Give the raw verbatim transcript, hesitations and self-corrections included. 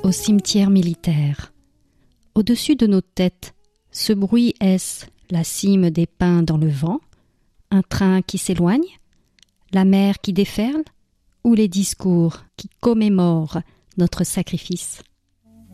au cimetière militaire. Au-dessus de nos têtes, ce bruit est-ce la cime des pins dans le vent, un train qui s'éloigne, la mer qui déferle, ou les discours qui commémorent notre sacrifice ?